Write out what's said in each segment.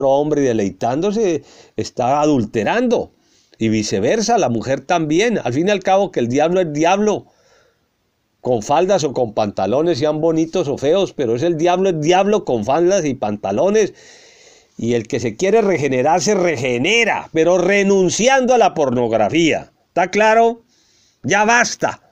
hombre y deleitándose, está adulterando. Y viceversa, la mujer también. Al fin y al cabo, que el diablo es diablo. Con faldas o con pantalones, sean bonitos o feos, pero es diablo con faldas y pantalones. Y el que se quiere regenerar, se regenera, pero renunciando a la pornografía. ¿Está claro? Ya basta.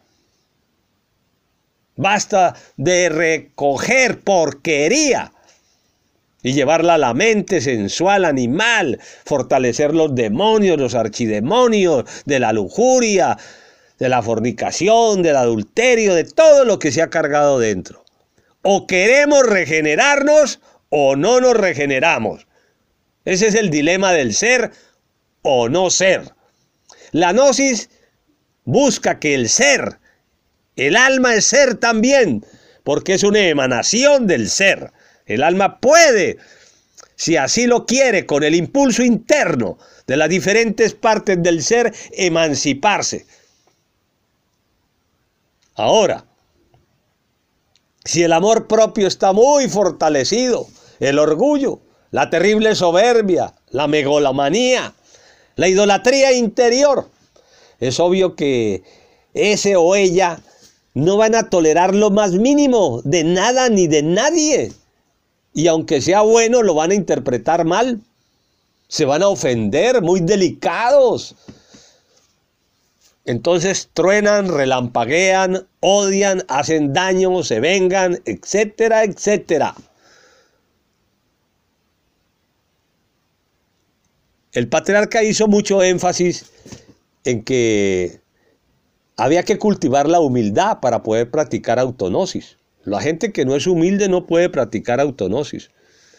Basta de recoger porquería y llevarla a la mente sensual, animal, fortalecer los demonios, los archidemonios, de la lujuria, de la fornicación, del adulterio, de todo lo que se ha cargado dentro. O queremos regenerarnos o no nos regeneramos. Ese es el dilema del ser o no ser. La gnosis busca que el ser, el alma es ser también, porque es una emanación del ser. El alma puede, si así lo quiere, con el impulso interno de las diferentes partes del ser, emanciparse. Ahora, si el amor propio está muy fortalecido, el orgullo, la terrible soberbia, la megalomanía, la idolatría interior, es obvio que ese o ella no van a tolerar lo más mínimo de nada ni de nadie. Y aunque sea bueno, lo van a interpretar mal. Se van a ofender, muy delicados. Entonces truenan, relampaguean, odian, hacen daño, se vengan, etcétera, etcétera. El patriarca hizo mucho énfasis en que había que cultivar la humildad para poder practicar autognosis. La gente que no es humilde no puede practicar autognosis.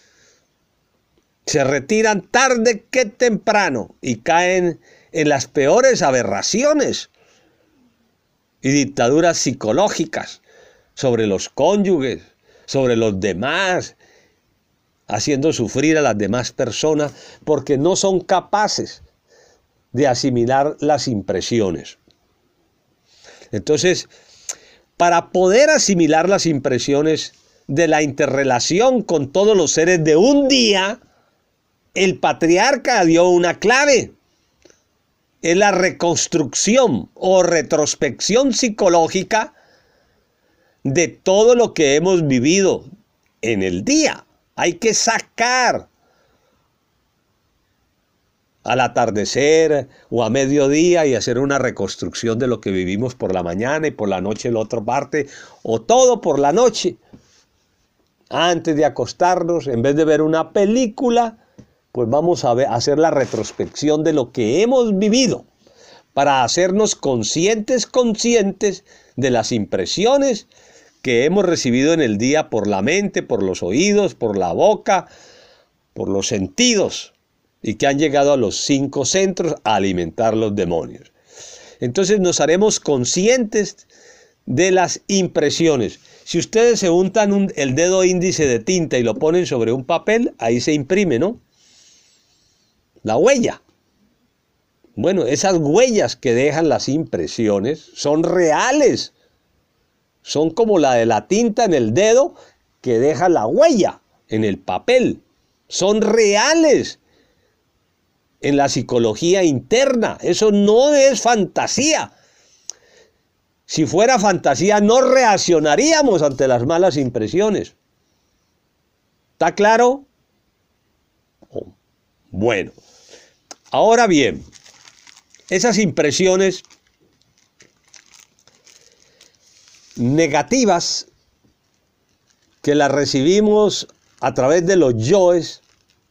Se retiran tarde que temprano y caen en las peores aberraciones y dictaduras psicológicas sobre los cónyuges, sobre los demás, haciendo sufrir a las demás personas porque no son capaces de asimilar las impresiones. Entonces, para poder asimilar las impresiones de la interrelación con todos los seres de un día, el patriarca dio una clave. Es la reconstrucción o retrospección psicológica de todo lo que hemos vivido en el día. Hay que sacar al atardecer o a mediodía y hacer una reconstrucción de lo que vivimos por la mañana y por la noche la otra parte, o todo por la noche. Antes de acostarnos, en vez de ver una película, pues vamos a hacer la retrospección de lo que hemos vivido para hacernos conscientes de las impresiones que hemos recibido en el día por la mente, por los oídos, por la boca, por los sentidos, y que han llegado a los 5 centros a alimentar los demonios. Entonces nos haremos conscientes de las impresiones. Si ustedes se untan el dedo índice de tinta y lo ponen sobre un papel, ahí se imprime, ¿no? La huella. Bueno, esas huellas que dejan las impresiones son reales. Son como la de la tinta en el dedo que deja la huella en el papel. Son reales en la psicología interna. Eso no es fantasía. Si fuera fantasía, no reaccionaríamos ante las malas impresiones. ¿Está claro? Bueno, ahora bien, esas impresiones negativas que las recibimos a través de los yoes,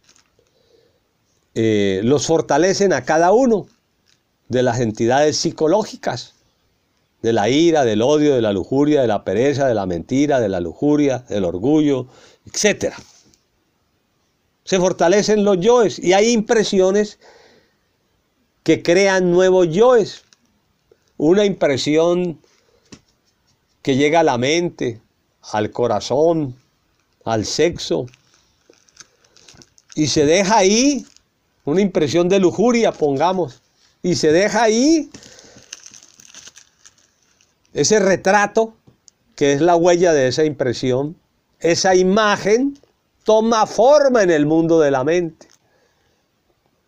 los fortalecen a cada uno de las entidades psicológicas, de la ira, del odio, de la lujuria, de la pereza, de la mentira, de la lujuria, del orgullo, etc. Se fortalecen los yoes y hay impresiones que crean nuevos yoes. Una impresión que llega a la mente, al corazón, al sexo, y se deja ahí una impresión de lujuria, pongamos, y se deja ahí ese retrato que es la huella de esa impresión. Esa imagen toma forma en el mundo de la mente.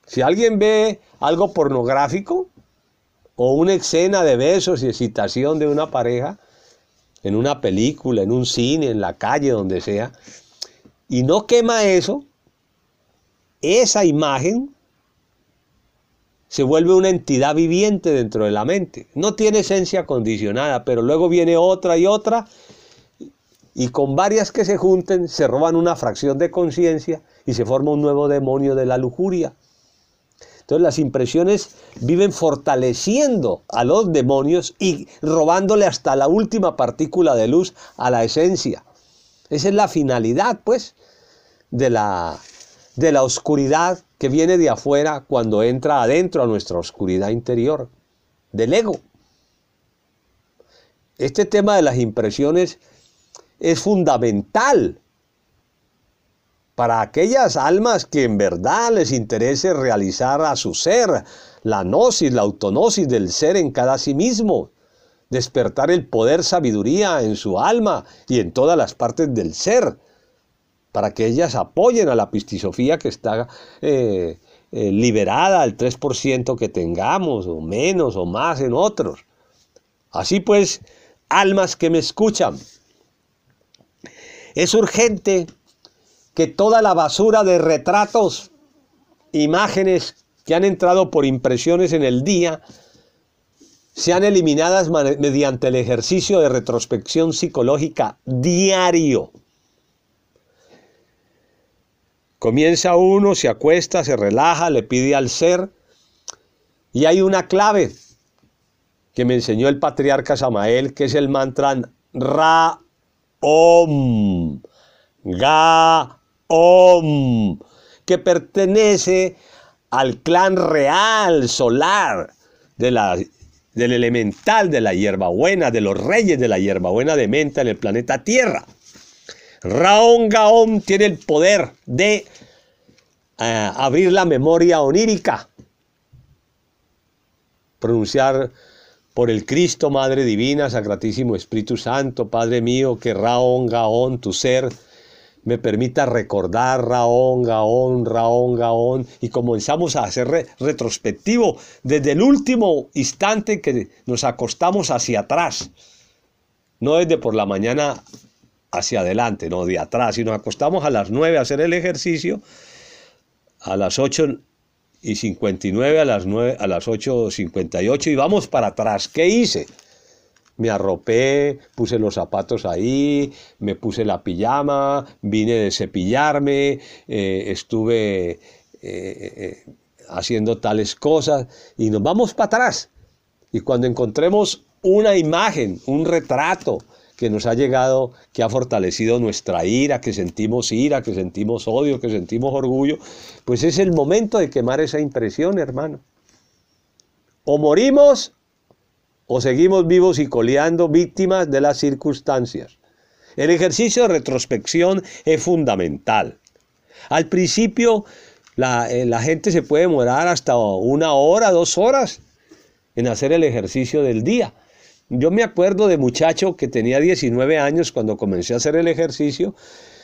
Si alguien ve algo pornográfico o una escena de besos y excitación de una pareja, en una película, en un cine, en la calle, donde sea, y no quema eso, esa imagen se vuelve una entidad viviente dentro de la mente. No tiene esencia condicionada, pero luego viene otra y otra, y con varias que se junten, se roban una fracción de conciencia y se forma un nuevo demonio de la lujuria. Entonces las impresiones viven fortaleciendo a los demonios y robándole hasta la última partícula de luz a la esencia. Esa es la finalidad, pues, de la oscuridad que viene de afuera cuando entra adentro a nuestra oscuridad interior, del ego. Este tema de las impresiones es fundamental para aquellas almas que en verdad les interese realizar a su ser la gnosis, la autognosis del ser en cada sí mismo, despertar el poder sabiduría en su alma y en todas las partes del ser, para que ellas apoyen a la pistisofía que está liberada al 3% que tengamos, o menos o más en otros. Así pues, almas que me escuchan, es urgente que toda la basura de retratos, imágenes que han entrado por impresiones en el día, sean eliminadas mediante el ejercicio de retrospección psicológica diario. Comienza uno, se acuesta, se relaja, le pide al ser, y hay una clave que me enseñó el patriarca Samael, que es el mantra Ra-Om, Ga-Om, que pertenece al clan real, solar, del elemental de la hierbabuena, de los reyes de la hierbabuena de menta en el planeta Tierra. Ra-Om, Ga-Om tiene el poder de abrir la memoria onírica, pronunciar por el Cristo, Madre Divina, Sacratísimo Espíritu Santo, Padre mío, que Ra-Om, Ga-Om, tu ser, me permita recordar Ra-Om, Ga-Om, Ra-Om, Ga-Om, y comenzamos a hacer retrospectivo desde el último instante que nos acostamos hacia atrás, no desde por la mañana hacia adelante, no de atrás, si nos acostamos a las 9 a hacer el ejercicio, a las 8:59, a las 8:58 y vamos para atrás. ¿Qué hice? Me arropé, puse los zapatos ahí, me puse la pijama, vine de cepillarme, estuve haciendo tales cosas y nos vamos para atrás. Y cuando encontremos una imagen, un retrato que nos ha llegado, que ha fortalecido nuestra ira, que sentimos odio, que sentimos orgullo, pues es el momento de quemar esa impresión, hermano. O morimos o seguimos vivos y coleando, víctimas de las circunstancias. El ejercicio de retrospección es fundamental. Al principio la gente se puede demorar hasta 1 hora, 2 horas en hacer el ejercicio del día. Yo me acuerdo de muchacho que tenía 19 años cuando comencé a hacer el ejercicio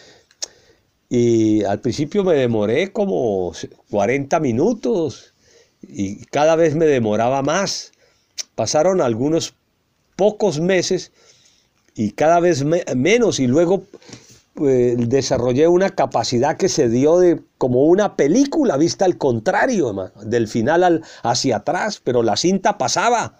y al principio me demoré como 40 minutos y cada vez me demoraba más. Pasaron algunos pocos meses y cada vez menos y luego desarrollé una capacidad que se dio de como una película vista al contrario, hermano, del final hacia atrás, pero la cinta pasaba.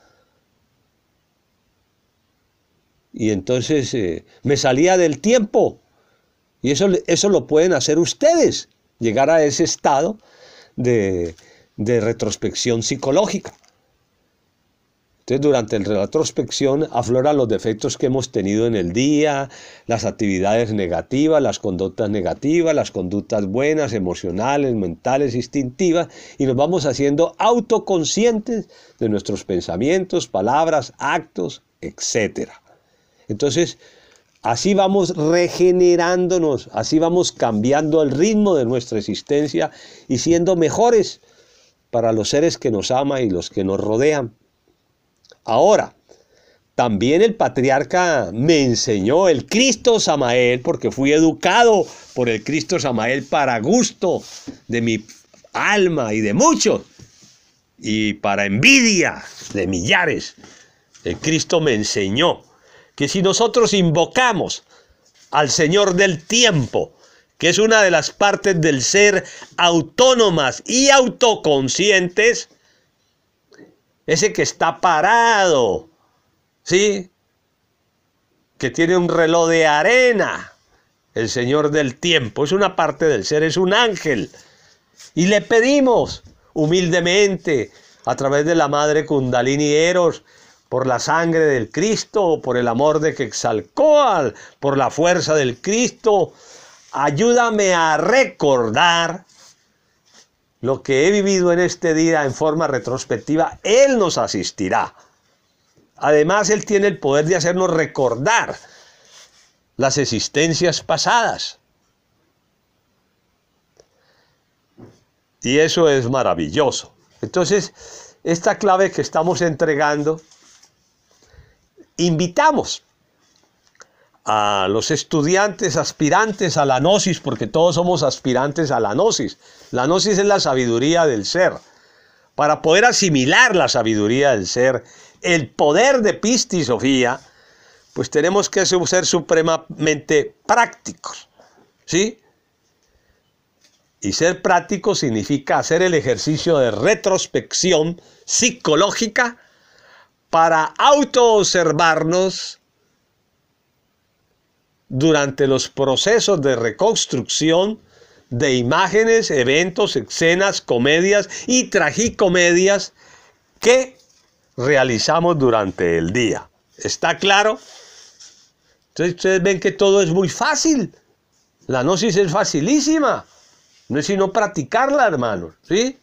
Y entonces me salía del tiempo. Y eso lo pueden hacer ustedes, llegar a ese estado de retrospección psicológica. Entonces, durante la retrospección afloran los defectos que hemos tenido en el día, las actividades negativas, las conductas negativas, las conductas buenas, emocionales, mentales, instintivas, y nos vamos haciendo autoconscientes de nuestros pensamientos, palabras, actos, etc. Entonces, así vamos regenerándonos, así vamos cambiando el ritmo de nuestra existencia y siendo mejores para los seres que nos aman y los que nos rodean. Ahora, también el patriarca me enseñó el Cristo Samael, porque fui educado por el Cristo Samael para gusto de mi alma y de muchos, y para envidia de millares, el Cristo me enseñó que si nosotros invocamos al Señor del tiempo, que es una de las partes del ser autónomas y autoconscientes, ese que está parado, ¿sí?, que tiene un reloj de arena, el Señor del tiempo, es una parte del ser, es un ángel. Y le pedimos humildemente, a través de la Madre Kundalini Eros, por la sangre del Cristo, por el amor de Quetzalcóatl, por la fuerza del Cristo, ayúdame a recordar lo que he vivido en este día en forma retrospectiva. Él nos asistirá. Además, Él tiene el poder de hacernos recordar las existencias pasadas. Y eso es maravilloso. Entonces, esta clave que estamos entregando, invitamos a los estudiantes aspirantes a la gnosis, porque todos somos aspirantes a la gnosis. La gnosis es la sabiduría del ser. Para poder asimilar la sabiduría del ser, el poder de Pistisofía, pues tenemos que ser supremamente prácticos, ¿sí? Y ser práctico significa hacer el ejercicio de retrospección psicológica para autoobservarnos durante los procesos de reconstrucción de imágenes, eventos, escenas, comedias y tragicomedias que realizamos durante el día. ¿Está claro? Entonces ustedes ven que todo es muy fácil. La gnosis es facilísima. No es sino practicarla, hermanos, ¿sí?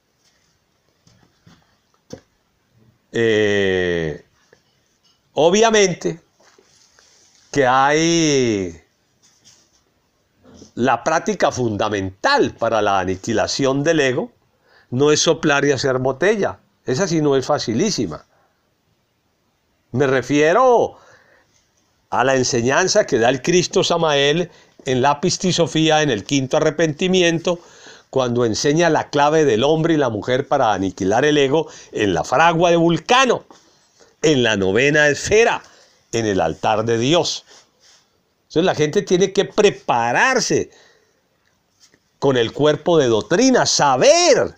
Obviamente que hay la práctica fundamental para la aniquilación del ego, no es soplar y hacer botella. Esa sí no es facilísima. Me refiero a la enseñanza que da el Cristo Samael en la Pistisofía, en el quinto arrepentimiento, cuando enseña la clave del hombre y la mujer para aniquilar el ego en la fragua de Vulcano, en la novena esfera, en el altar de Dios. Entonces la gente tiene que prepararse con el cuerpo de doctrina, saber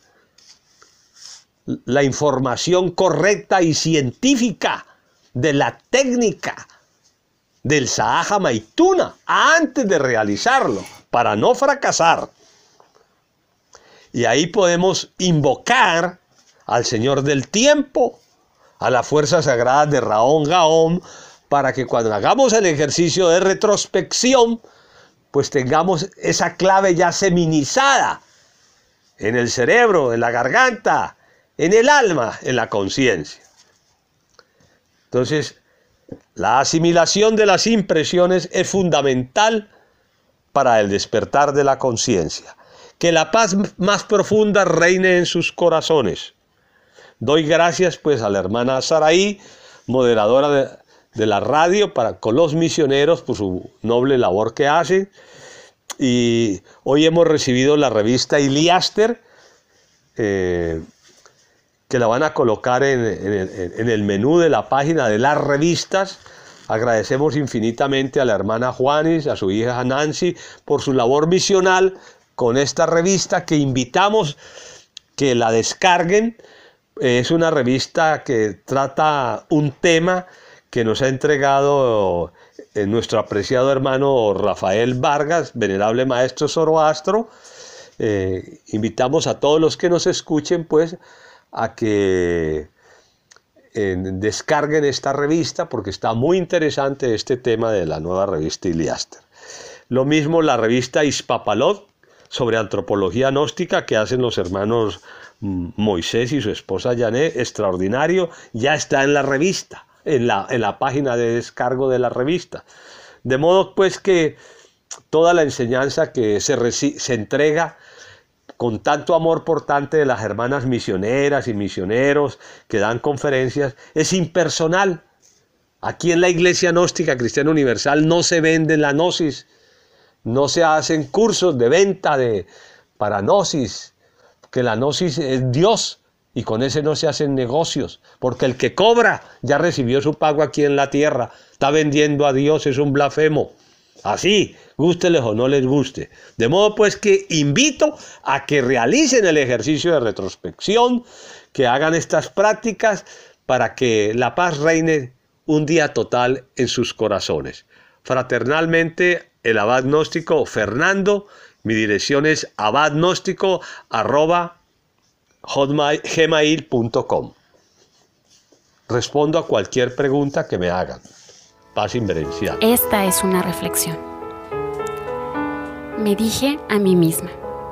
la información correcta y científica de la técnica del Sahaja Maituna antes de realizarlo, para no fracasar. Y ahí podemos invocar al Señor del tiempo, a las fuerzas sagradas de Raón Gaón, para que cuando hagamos el ejercicio de retrospección, pues tengamos esa clave ya seminizada en el cerebro, en la garganta, en el alma, en la conciencia. Entonces, la asimilación de las impresiones es fundamental para el despertar de la conciencia. Que la paz más profunda reine en sus corazones. Doy gracias pues a la hermana Saraí, moderadora de la radio con los misioneros por su noble labor que hace. Y hoy hemos recibido la revista Iliaster, que la van a colocar en el menú de la página de las revistas. Agradecemos infinitamente a la hermana Juanis, a su hija Nancy, por su labor misional con esta revista, que invitamos que la descarguen. Es una revista que trata un tema que nos ha entregado nuestro apreciado hermano Rafael Vargas, venerable maestro Zoroastro. Invitamos a todos los que nos escuchen pues a que descarguen esta revista, porque está muy interesante este tema de la nueva revista Iliaster. Lo mismo la revista Ispapalot sobre antropología gnóstica que hacen los hermanos Moisés y su esposa Janet, extraordinario, ya está en la revista, en la página de descargo de la revista. De modo pues que toda la enseñanza que se entrega con tanto amor por parte de las hermanas misioneras y misioneros que dan conferencias, es impersonal. Aquí en la Iglesia Gnóstica Cristiana Universal no se vende la gnosis, no se hacen cursos de venta para gnosis, que la gnosis es Dios y con ese no se hacen negocios, porque el que cobra ya recibió su pago aquí en la tierra, está vendiendo a Dios, es un blasfemo. Así, gústeles o no les guste. De modo pues que invito a que realicen el ejercicio de retrospección, que hagan estas prácticas para que la paz reine un día total en sus corazones. Fraternalmente, el abad gnóstico Fernando. Mi dirección es abadgnóstico@gmail.com. Respondo a cualquier pregunta que me hagan. Paz inverencial. Esta es una reflexión. Me dije a mí misma.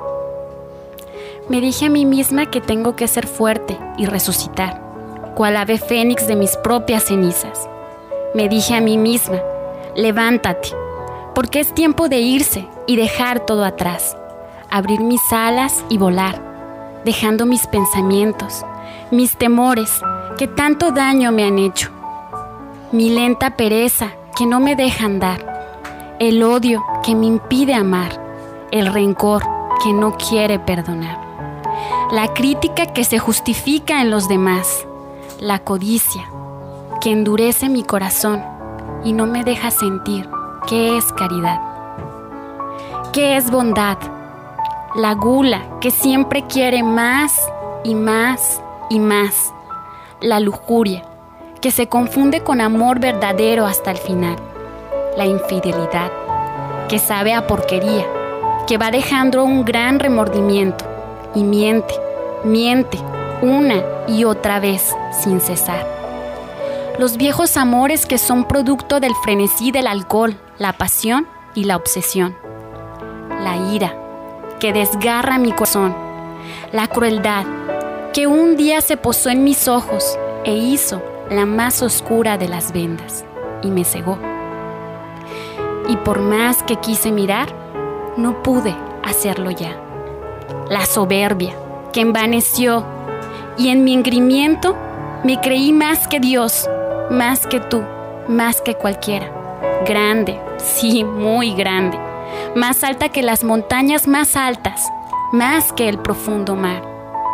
Me dije a mí misma que tengo que ser fuerte y resucitar, cual ave fénix de mis propias cenizas. Me dije a mí misma, levántate, porque es tiempo de irse y dejar todo atrás, abrir mis alas y volar, dejando mis pensamientos, mis temores que tanto daño me han hecho, mi lenta pereza que no me deja andar, el odio que me impide amar, el rencor que no quiere perdonar, la crítica que se justifica en los demás, la codicia que endurece mi corazón y no me deja sentir qué es caridad, qué es bondad, la gula que siempre quiere más y más y más, la lujuria que se confunde con amor verdadero hasta el final, la infidelidad que sabe a porquería, que va dejando un gran remordimiento y miente, miente una y otra vez sin cesar. Los viejos amores que son producto del frenesí del alcohol, la pasión y la obsesión. La ira que desgarra mi corazón. La crueldad que un día se posó en mis ojos e hizo la más oscura de las vendas y me cegó. Y por más que quise mirar, no pude hacerlo ya. La soberbia que envaneció y en mi engreimiento me creí más que Dios, más que tú, más que cualquiera. Grande, sí, muy grande. Más alta que las montañas más altas, más que el profundo mar.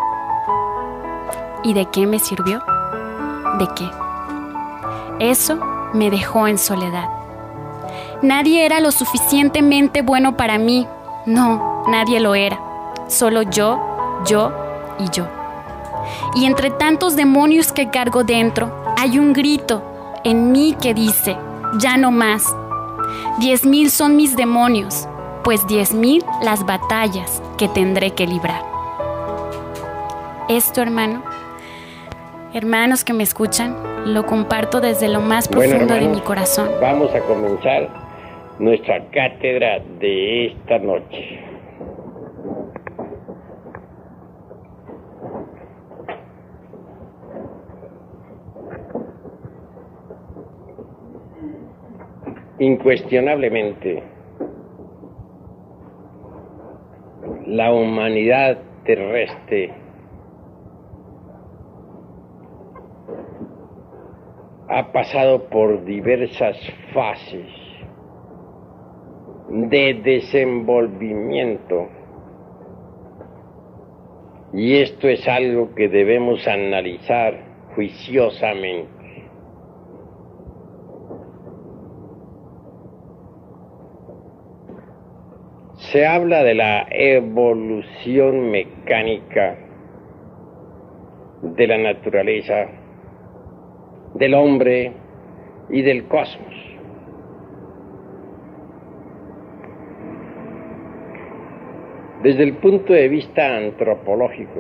¿Y de qué me sirvió? ¿De qué? Eso me dejó en soledad. Nadie era lo suficientemente bueno para mí. No, nadie lo era. Solo yo y yo. Y entre tantos demonios que cargo dentro, hay un grito en mí que dice, ya no más. 10,000 son mis demonios, pues 10,000 las batallas que tendré que librar. Esto, hermanos que me escuchan, lo comparto desde lo más profundo de mi corazón. Vamos a comenzar nuestra cátedra de esta noche. Incuestionablemente, la humanidad terrestre ha pasado por diversas fases de desenvolvimiento y esto es algo que debemos analizar juiciosamente. Se habla de la evolución mecánica de la naturaleza, del hombre y del cosmos. Desde el punto de vista antropológico,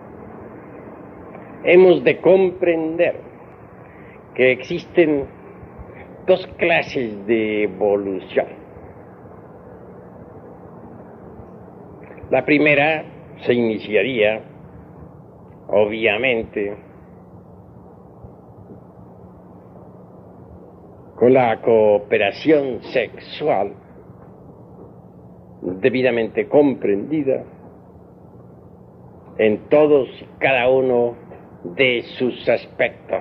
hemos de comprender que existen dos clases de evolución. La primera se iniciaría, obviamente, con la cooperación sexual debidamente comprendida en todos y cada uno de sus aspectos.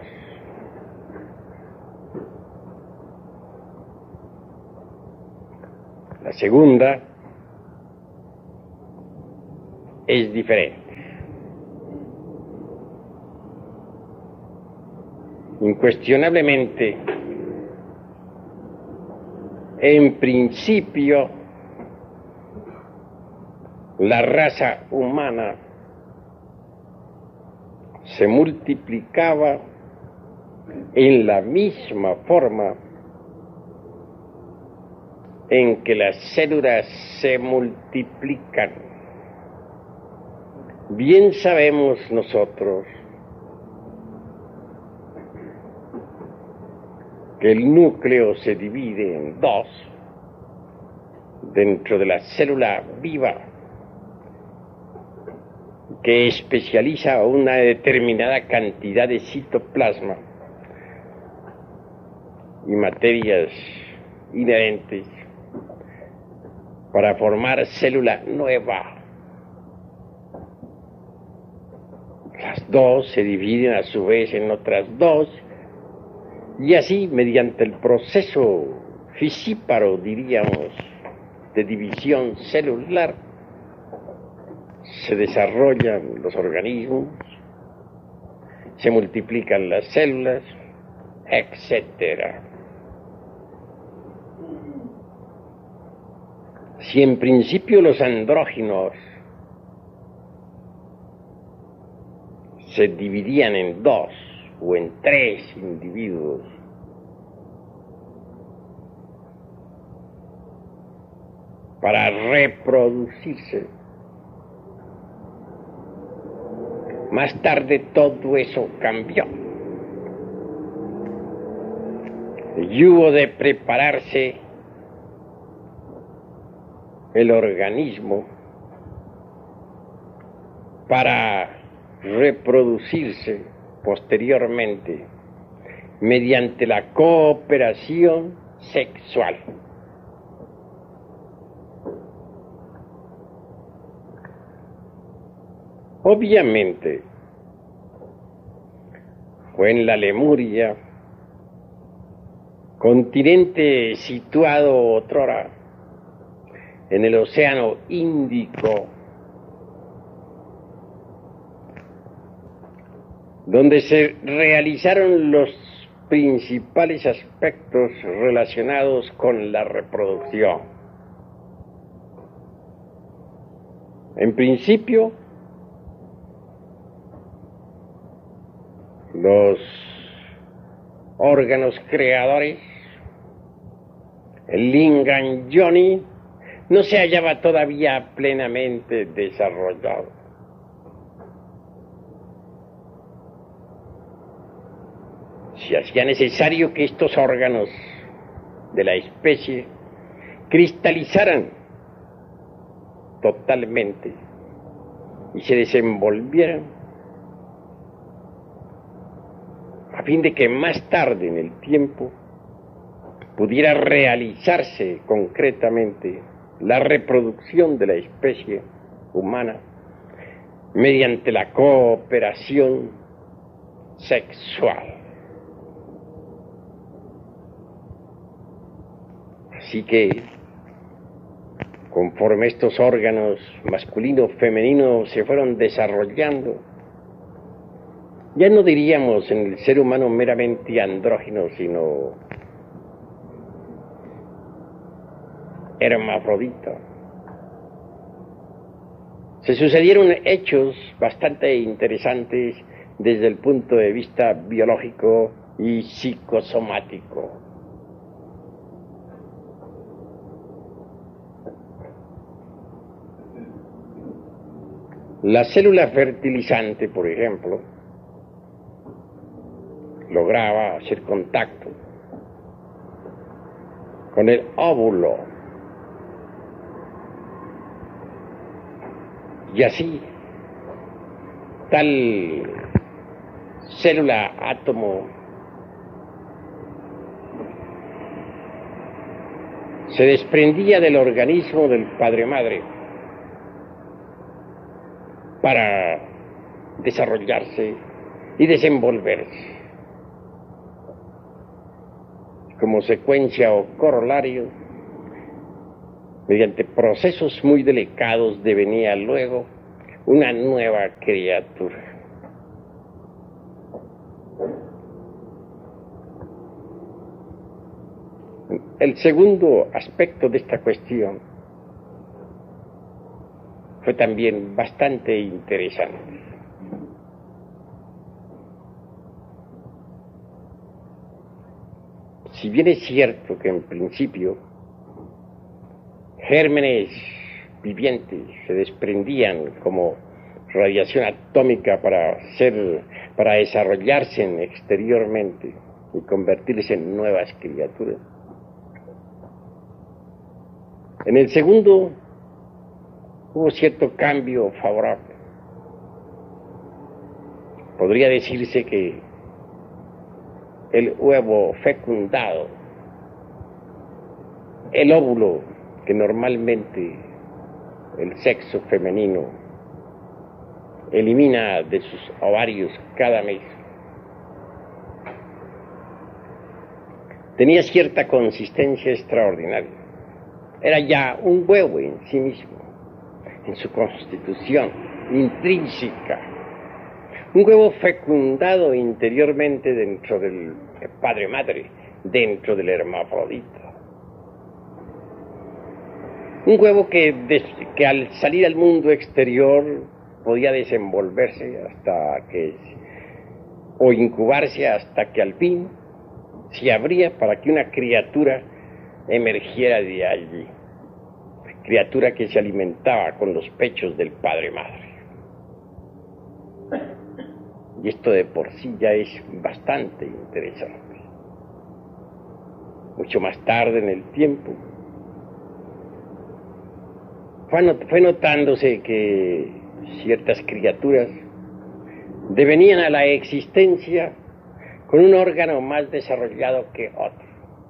La segunda es diferente. Incuestionablemente, en principio, la raza humana se multiplicaba en la misma forma en que las células se multiplican. Bien sabemos nosotros que el núcleo se divide en dos dentro de la célula viva, que especializa una determinada cantidad de citoplasma y materias inherentes para formar célula nueva. Las dos se dividen a su vez en otras dos, y así, mediante el proceso fisíparo, diríamos, de división celular, se desarrollan los organismos, se multiplican las células, etc. Si en principio los andrógenos se dividían en dos o en tres individuos, para reproducirse, más tarde todo eso cambió y hubo de prepararse el organismo para reproducirse posteriormente mediante la cooperación sexual. Obviamente, fue en la Lemuria, continente situado otrora en el Océano Índico, donde se realizaron los principales aspectos relacionados con la reproducción. En principio, los órganos creadores, el lingam yoni, no se hallaba todavía plenamente desarrollado. Se hacía necesario que estos órganos de la especie cristalizaran totalmente y se desenvolvieran, a fin de que más tarde en el tiempo pudiera realizarse concretamente la reproducción de la especie humana mediante la cooperación sexual. Así que, conforme estos órganos masculino, femenino se fueron desarrollando, ya no diríamos en el ser humano meramente andrógino, sino hermafrodita. Se sucedieron hechos bastante interesantes desde el punto de vista biológico y psicosomático. La célula fertilizante, por ejemplo, lograba hacer contacto con el óvulo y así tal célula átomo se desprendía del organismo del padre-madre para desarrollarse y desenvolverse. Como secuencia o corolario, mediante procesos muy delicados devenía luego una nueva criatura. El segundo aspecto de esta cuestión fue también bastante interesante. Si bien es cierto que en principio gérmenes vivientes se desprendían como radiación atómica para desarrollarse exteriormente y convertirse en nuevas criaturas, en el segundo hubo cierto cambio favorable. Podría decirse que el huevo fecundado, el óvulo que normalmente el sexo femenino elimina de sus ovarios cada mes, tenía cierta consistencia extraordinaria. Era ya un huevo en sí mismo, en su constitución intrínseca. Un huevo fecundado interiormente dentro del padre-madre, dentro del hermafrodita. Un huevo que al salir al mundo exterior podía desenvolverse o incubarse hasta que al fin se abría para que una criatura emergiera de allí. Criatura que se alimentaba con los pechos del padre-madre. Y esto de por sí ya es bastante interesante. Mucho más tarde en el tiempo, fue notándose que ciertas criaturas devenían a la existencia con un órgano más desarrollado que otro.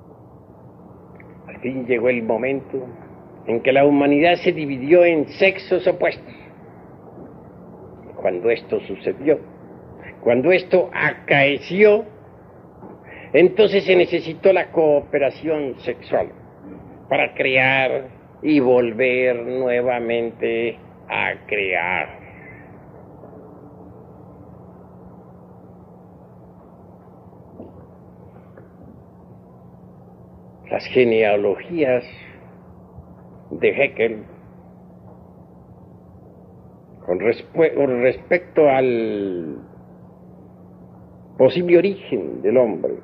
Al fin llegó el momento en que la humanidad se dividió en sexos opuestos. Cuando esto sucedió, cuando esto acaeció, entonces se necesitó la cooperación sexual para crear y volver nuevamente a crear. Las genealogías de Haeckel con respecto al posible origen del hombre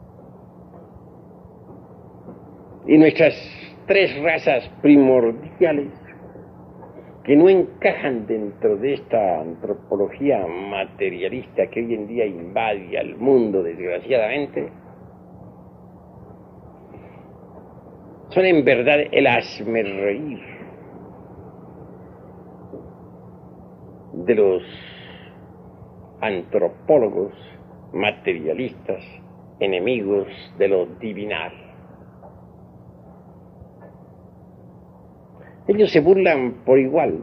y nuestras tres razas primordiales que no encajan dentro de esta antropología materialista que hoy en día invade al mundo, desgraciadamente, son en verdad el hazmerreír de los antropólogos materialistas, enemigos de lo divinal. Ellos se burlan por igual,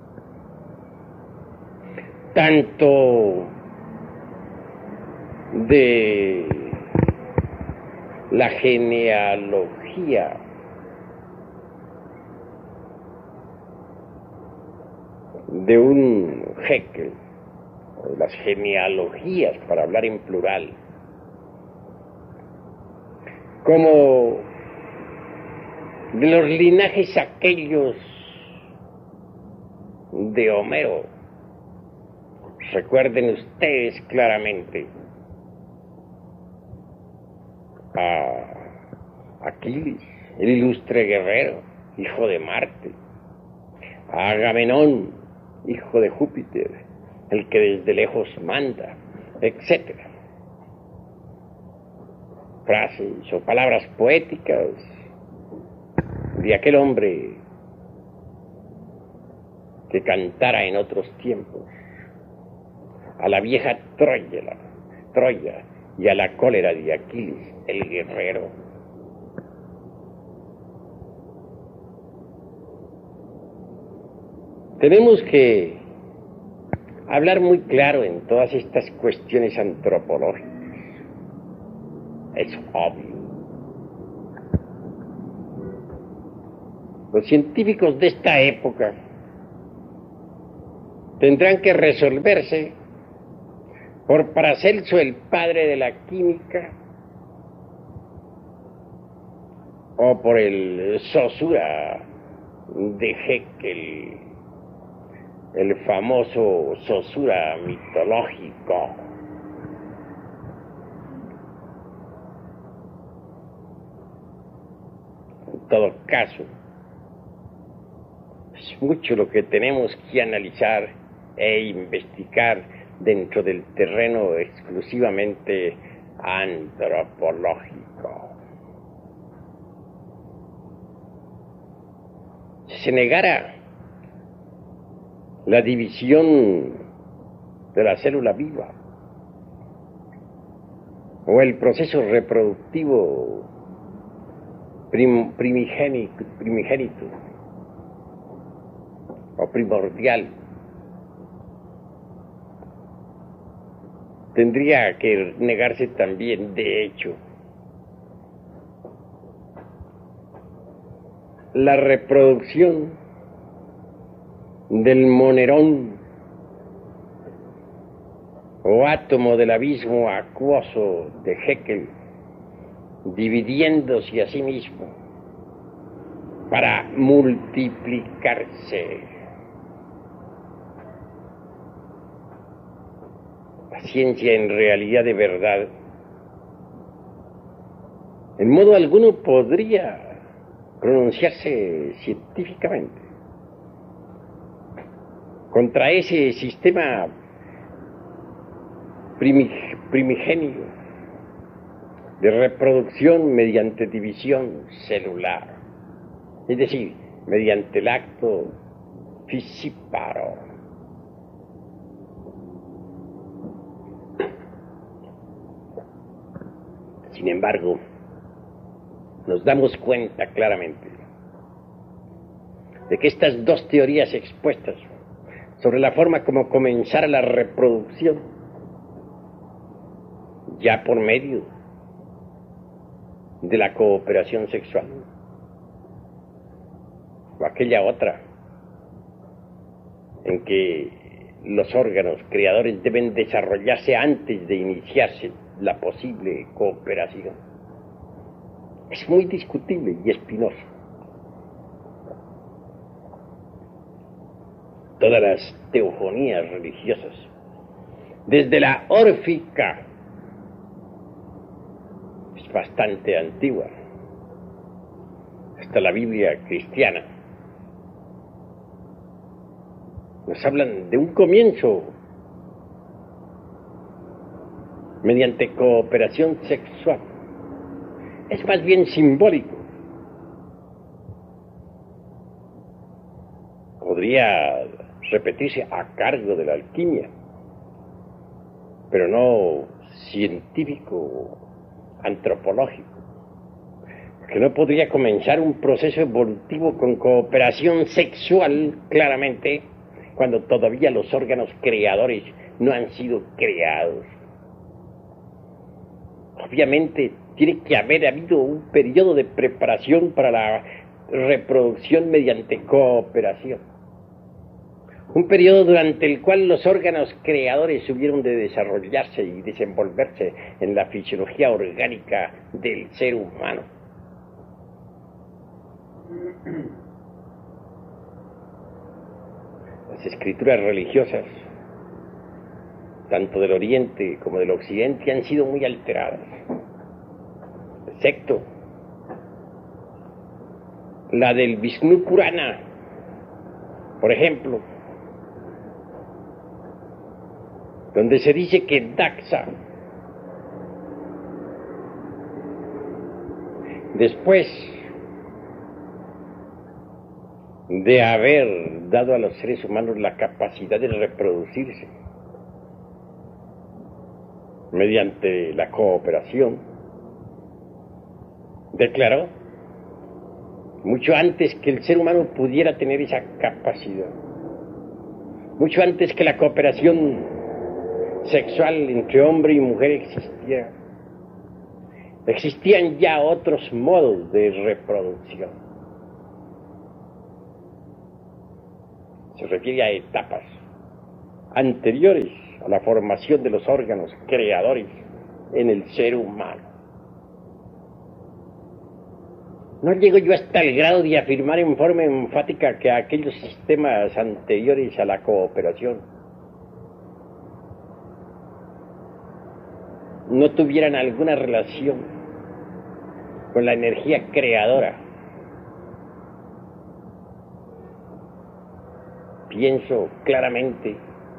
tanto de la genealogía de un Haeckel, de las genealogías, para hablar en plural, como de los linajes aquellos de Homero. Recuerden ustedes claramente a Aquiles, el ilustre guerrero, hijo de Marte, a Agamenón, hijo de Júpiter, el que desde lejos manda, etc. Frases o palabras poéticas de aquel hombre que cantara en otros tiempos a la vieja Troya y a la cólera de Aquiles, el guerrero. Tenemos que hablar muy claro en todas estas cuestiones antropológicas. Es obvio. Los científicos de esta época tendrán que resolverse por Paracelso, el padre de la química, o por el Saussure de Haeckel, el famoso Saussure mitológico. En todo caso, es mucho lo que tenemos que analizar e investigar dentro del terreno exclusivamente antropológico. Si se negara la división de la célula viva o el proceso reproductivo primigénito o primordial, tendría que negarse también, de hecho, la reproducción del monerón o átomo del abismo acuoso de Haeckel, dividiéndose a sí mismo para multiplicarse. La ciencia en realidad de verdad, en modo alguno podría pronunciarse científicamente contra ese sistema primigenio de reproducción mediante división celular, es decir, mediante el acto fisíparo. Sin embargo, nos damos cuenta claramente de que estas dos teorías expuestas sobre la forma como comenzara la reproducción, ya por medio de la cooperación sexual, o aquella otra en que los órganos creadores deben desarrollarse antes de iniciarse la posible cooperación, es muy discutible y espinoso. Todas las teogonías religiosas, desde la órfica, es bastante antigua, hasta la Biblia cristiana, nos hablan de un comienzo mediante cooperación sexual. Es más bien simbólico. Podría repetirse a cargo de la alquimia, pero no científico, antropológico, que no podría comenzar un proceso evolutivo con cooperación sexual, claramente, cuando todavía los órganos creadores no han sido creados. Obviamente tiene que haber habido un periodo de preparación para la reproducción mediante cooperación. Un periodo durante el cual los órganos creadores hubieron de desarrollarse y desenvolverse en la fisiología orgánica del ser humano. Las escrituras religiosas, tanto del Oriente como del Occidente, han sido muy alteradas, excepto la del Vishnu Purana, por ejemplo, donde se dice que Daksha, después de haber dado a los seres humanos la capacidad de reproducirse mediante la cooperación, declaró, mucho antes que el ser humano pudiera tener esa capacidad, mucho antes que la cooperación sexual entre hombre y mujer existiera, existían ya otros modos de reproducción. Se refiere a etapas anteriores a la formación de los órganos creadores en el ser humano. No llego yo hasta el grado de afirmar en forma enfática que aquellos sistemas anteriores a la cooperación no tuvieran alguna relación con la energía creadora. Pienso claramente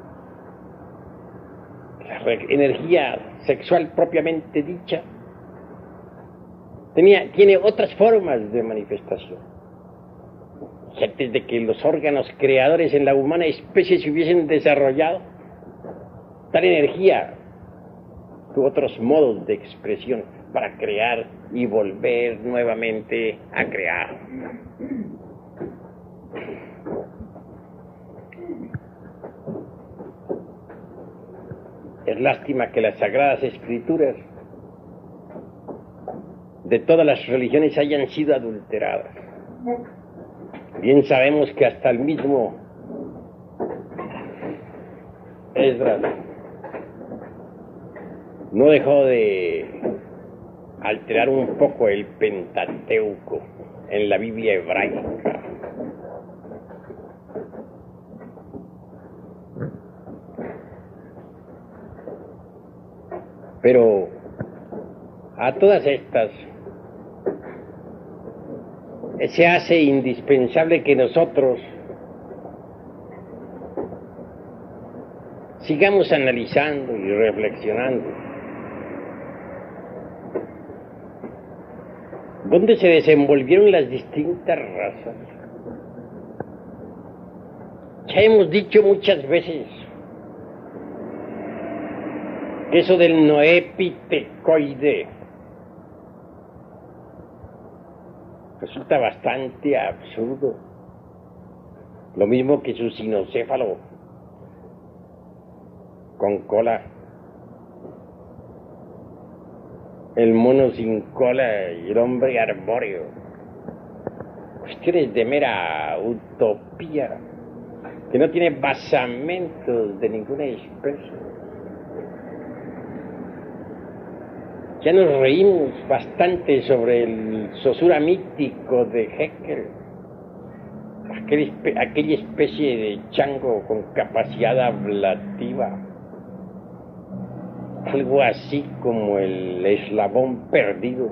que la energía sexual propiamente dicha tiene otras formas de manifestación. Y antes de que los órganos creadores en la humana especie se hubiesen desarrollado, tal energía tuvo otros modos de expresión para crear y volver nuevamente a crear. Es lástima que las Sagradas Escrituras de todas las religiones hayan sido adulteradas. Bien sabemos que hasta el mismo Esdras no dejó de alterar un poco el Pentateuco en la Biblia hebraica. Pero a todas estas se hace indispensable que nosotros sigamos analizando y reflexionando. ¿Dónde se desenvolvieron las distintas razas? Ya hemos dicho muchas veces que eso del noepitecoide resulta bastante absurdo. Lo mismo que su sinocéfalo con cola, el mono sin cola y el hombre arbóreo. Cuestiones de mera utopía que no tiene basamentos de ninguna especie. Ya nos reímos bastante sobre el Saussure mítico de Haeckel, aquella especie de chango con capacidad ablativa, algo así como el eslabón perdido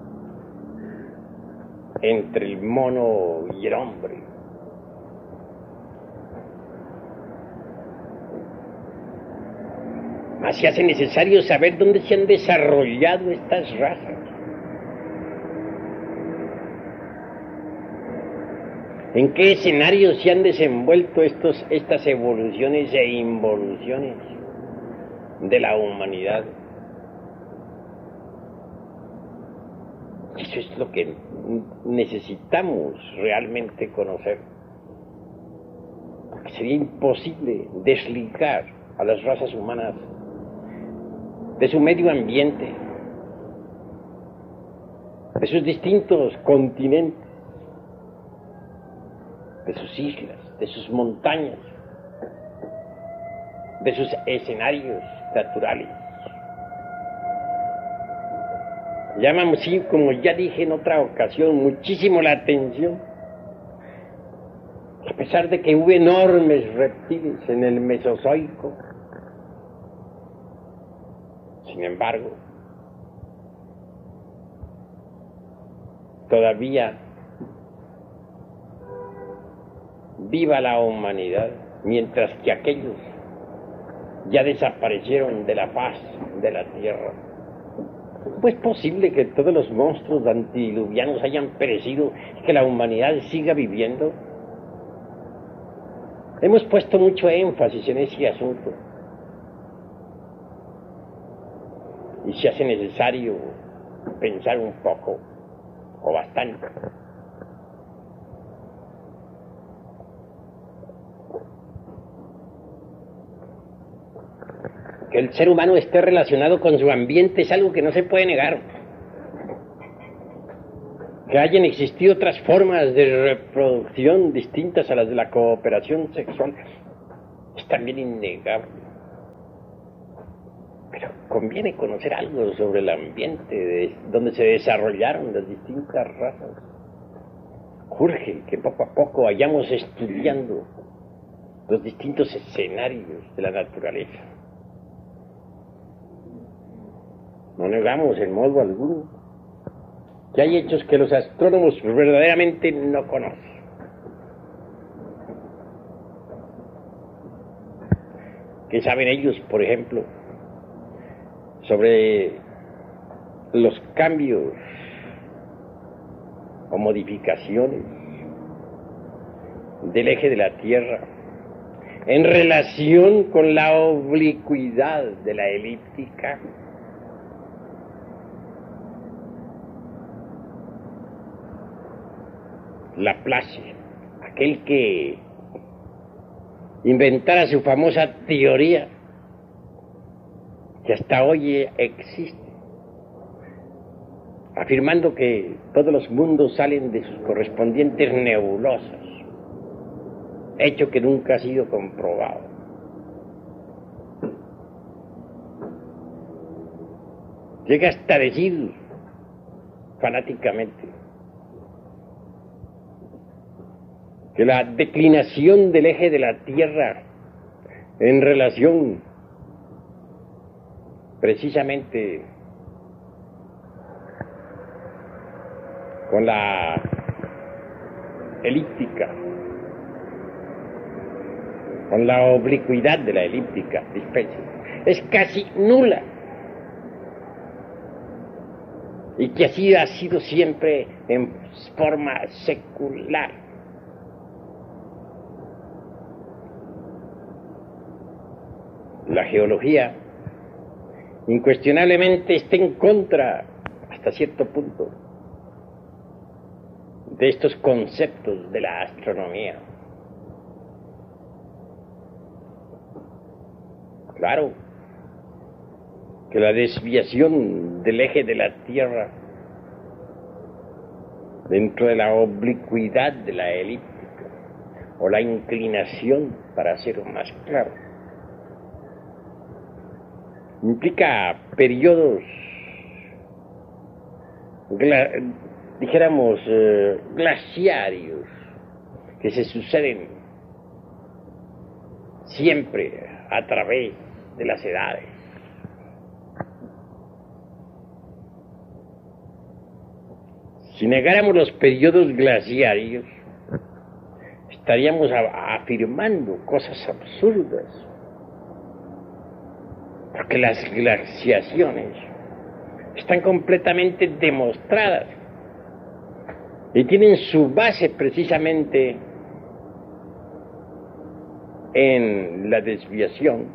entre el mono y el hombre. Mas se hace necesario saber dónde se han desarrollado estas razas. ¿En qué escenarios se han desenvuelto estas evoluciones e involuciones de la humanidad? Eso es lo que necesitamos realmente conocer. Porque sería imposible desligar a las razas humanas de su medio ambiente, de sus distintos continentes, de sus islas, de sus montañas, de sus escenarios naturales. Llama, sí, como ya dije en otra ocasión, muchísimo la atención, a pesar de que hubo enormes reptiles en el Mesozoico. Sin embargo, todavía viva la humanidad, mientras que aquellos ya desaparecieron de la faz de la tierra. ¿Cómo es posible que todos los monstruos antidiluvianos hayan perecido y que la humanidad siga viviendo? Hemos puesto mucho énfasis en ese asunto. Y se hace necesario pensar un poco, o bastante. Que el ser humano esté relacionado con su ambiente es algo que no se puede negar. Que hayan existido otras formas de reproducción distintas a las de la cooperación sexual es también innegable. Pero conviene conocer algo sobre el ambiente donde se desarrollaron las distintas razas. urge que poco a poco vayamos estudiando los distintos escenarios de la naturaleza. No negamos en modo alguno que hay hechos que los astrónomos verdaderamente no conocen. ¿Qué saben ellos, por ejemplo, sobre los cambios o modificaciones del eje de la Tierra en relación con la oblicuidad de la elíptica? Laplace, aquel que inventara su famosa teoría, que hasta hoy existe, afirmando que todos los mundos salen de sus correspondientes nebulosas, hecho que nunca ha sido comprobado. Llega hasta decir fanáticamente que la declinación del eje de la Tierra en relación precisamente con la elíptica, con la oblicuidad de la elíptica, es casi nula, y que así ha sido siempre en forma secular. La geología incuestionablemente está en contra, hasta cierto punto, de estos conceptos de la astronomía. Claro que la desviación del eje de la Tierra dentro de la oblicuidad de la elíptica, o la inclinación, para ser más claro, implica periodos, dijéramos, glaciarios, que se suceden siempre a través de las edades. Si negáramos los periodos glaciarios, estaríamos afirmando cosas absurdas, porque las glaciaciones están completamente demostradas y tienen su base precisamente en la desviación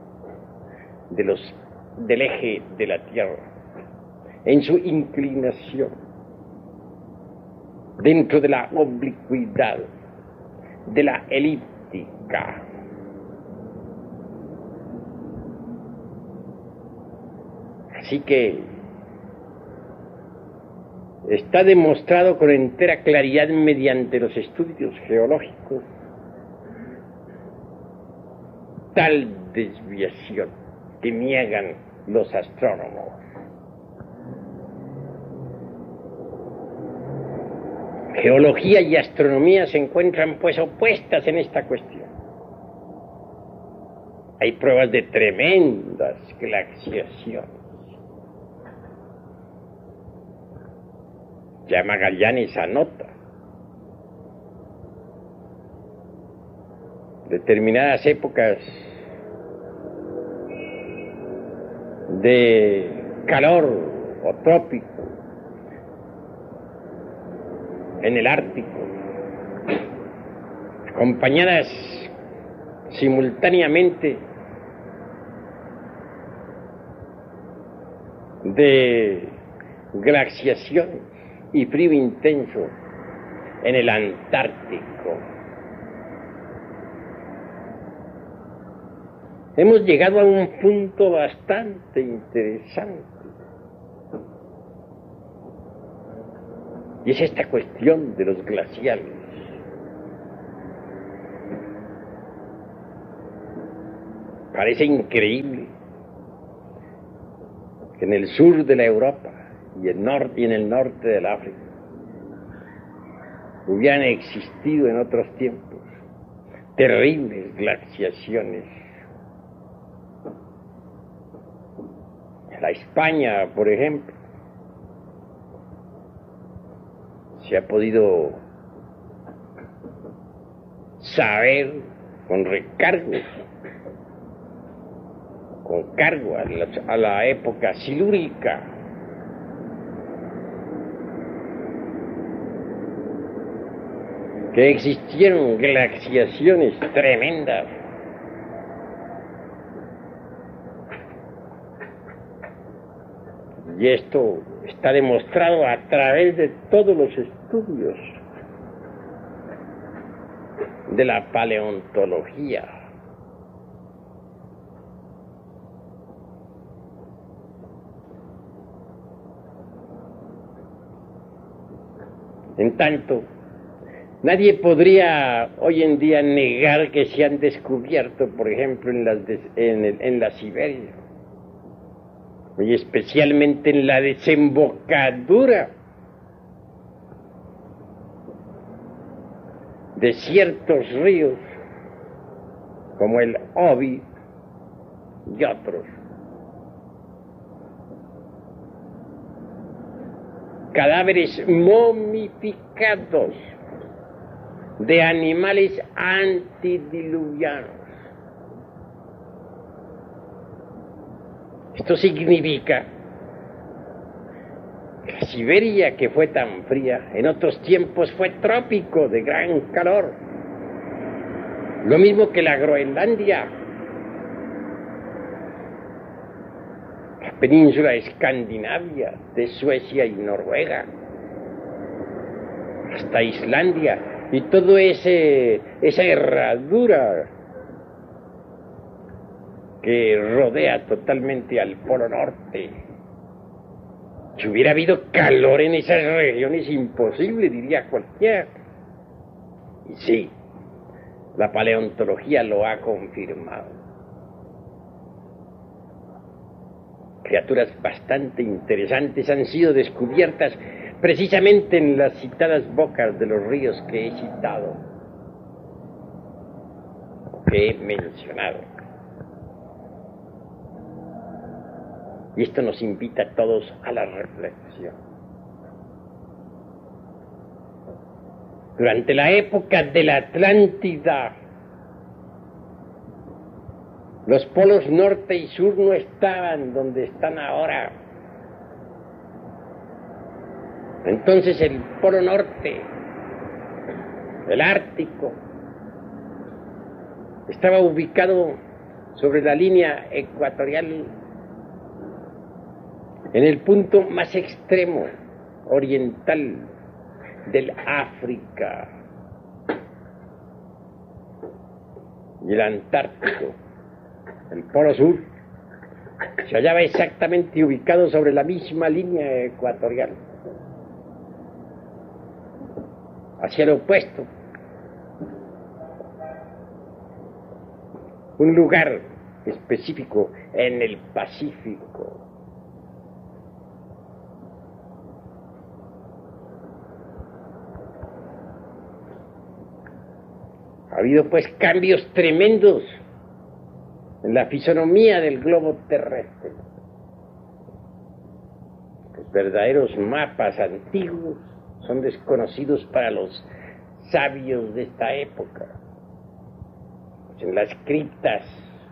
del eje de la Tierra, en su inclinación dentro de la oblicuidad de la elíptica. Así que está demostrado con entera claridad mediante los estudios geológicos tal desviación que niegan los astrónomos. Geología y astronomía se encuentran pues opuestas en esta cuestión. Hay pruebas de tremendas glaciaciones. Ya Magallanes anota determinadas épocas de calor o trópico en el Ártico, acompañadas simultáneamente de glaciaciones y frío intenso en el Antártico. Hemos llegado a un punto bastante interesante, y es esta cuestión de los glaciales. Parece increíble que en el sur de la Europa y en el norte del África hubieran existido en otros tiempos terribles glaciaciones. La España, por ejemplo, se ha podido saber con recargo, con cargo a la época silúrica. Que existieron glaciaciones tremendas. Y esto está demostrado a través de todos los estudios de la paleontología. En tanto, nadie podría hoy en día negar que se han descubierto, por ejemplo, en la Siberia, y especialmente en la desembocadura de ciertos ríos, como el Obi y otros, cadáveres momificados de animales antidiluvianos. Esto significa que la Siberia, que fue tan fría, en otros tiempos fue trópico de gran calor. Lo mismo que la Groenlandia, la península escandinavia de Suecia y Noruega, hasta Islandia, y todo esa herradura que rodea totalmente al Polo Norte. Si hubiera habido calor en esas regiones, imposible, diría cualquiera. Y sí, la paleontología lo ha confirmado. Criaturas bastante interesantes han sido descubiertas precisamente en las citadas bocas de los ríos que he citado, que he mencionado. Y esto nos invita a todos a la reflexión. Durante la época de la Atlántida, los polos norte y sur no estaban donde están ahora. Entonces el polo norte, el Ártico, estaba ubicado sobre la línea ecuatorial, en el punto más extremo oriental del África. Y el Antártico, el polo sur, se hallaba exactamente ubicado sobre la misma línea ecuatorial, hacia el opuesto. Un lugar específico en el Pacífico. Ha habido pues cambios tremendos en la fisonomía del globo terrestre. Los verdaderos mapas antiguos son desconocidos para los sabios de esta época. Pues en las criptas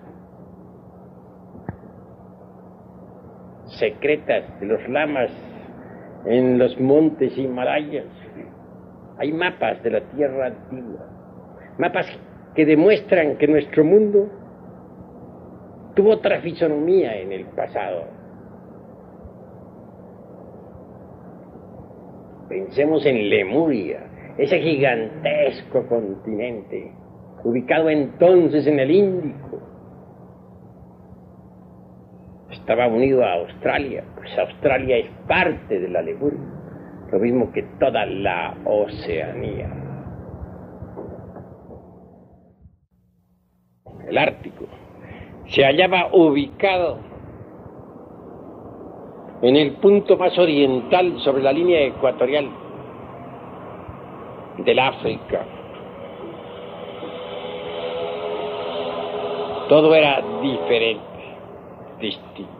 secretas de los lamas en los montes Himalayas hay mapas de la Tierra antigua. Mapas que demuestran que nuestro mundo tuvo otra fisonomía en el pasado. Pensemos en Lemuria, ese gigantesco continente, ubicado entonces en el Índico. Estaba unido a Australia, pues Australia es parte de la Lemuria, lo mismo que toda la Oceanía. El Ártico se hallaba ubicado en el punto más oriental sobre la línea ecuatorial, del África. Todo era diferente, distinto,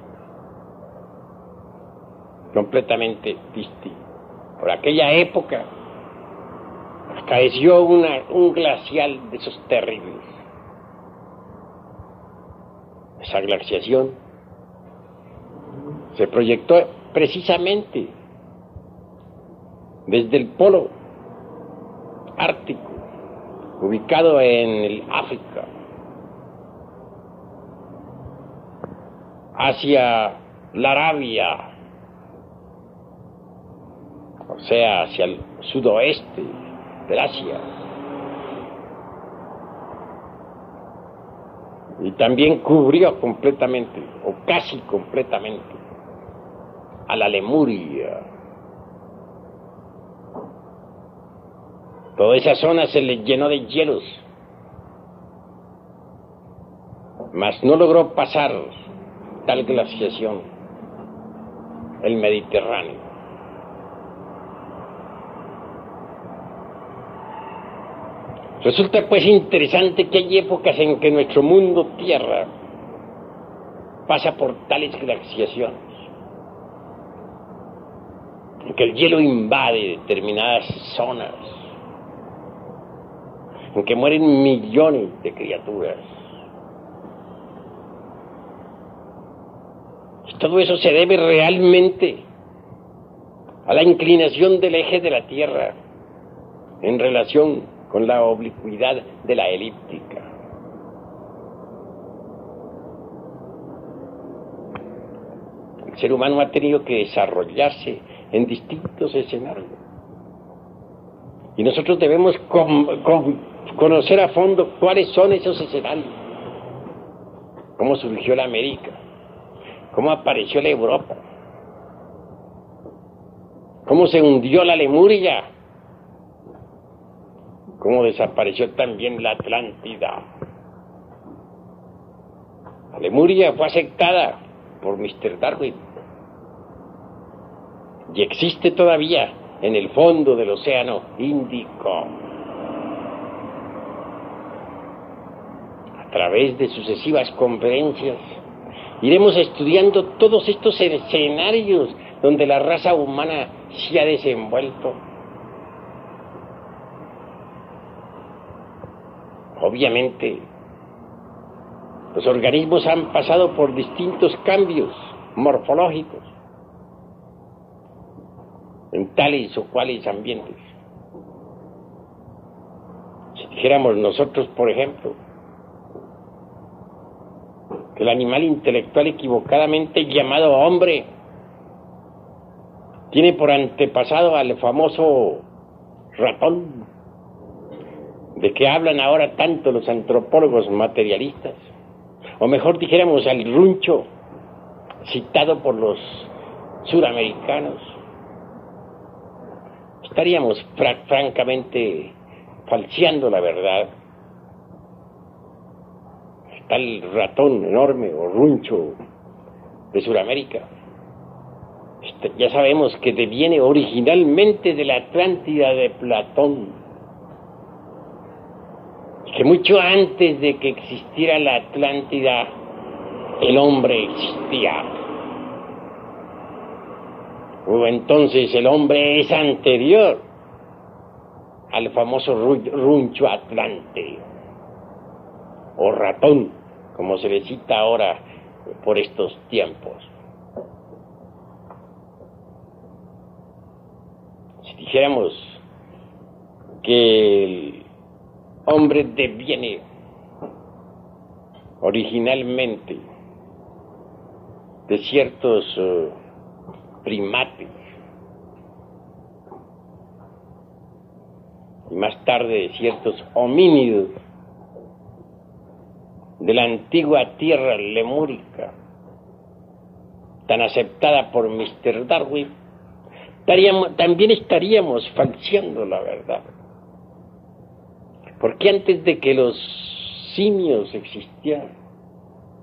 completamente distinto. Por aquella época acaeció un glacial de esos terribles. Esa glaciación se proyectó precisamente desde el polo ártico, ubicado en el África, hacia la Arabia, o sea, hacia el sudoeste del Asia. Y también cubrió completamente, o casi completamente, a la Lemuria. Toda esa zona se le llenó de hielos, mas no logró pasar tal glaciación el Mediterráneo. Resulta pues interesante que hay épocas en que nuestro mundo tierra pasa por tales glaciaciones, en que el hielo invade determinadas zonas, en que mueren millones de criaturas. Y todo eso se debe realmente a la inclinación del eje de la Tierra en relación con la oblicuidad de la elíptica. El ser humano ha tenido que desarrollarse en distintos escenarios. Y nosotros debemos conocer a fondo cuáles son esos escenarios. Cómo surgió la América, cómo apareció la Europa, cómo se hundió la Lemuria, cómo desapareció también la Atlántida. La Lemuria fue aceptada por Mr. Darwin y existe todavía en el fondo del Océano Índico. A través de sucesivas conferencias iremos estudiando todos estos escenarios donde la raza humana se ha desenvuelto. Obviamente, los organismos han pasado por distintos cambios morfológicos en tales o cuales ambientes. Si dijéramos nosotros, por ejemplo, que el animal intelectual equivocadamente llamado hombre tiene por antepasado al famoso ratón, de que hablan ahora tanto los antropólogos materialistas, o mejor dijéramos al runcho citado por los suramericanos, estaríamos francamente falseando la verdad. Está el ratón enorme o runcho de Suramérica. Ya sabemos que deviene originalmente de la Atlántida de Platón, que mucho antes de que existiera la Atlántida, el hombre existía. O entonces el hombre es anterior al famoso runcho atlante, o ratón, como se le cita ahora por estos tiempos. Si dijéramos que el hombre deviene originalmente de ciertos primates y más tarde de ciertos homínidos de la antigua tierra lemúrica, tan aceptada por Mr. Darwin, también estaríamos falseando la verdad. Porque antes de que los simios existieran,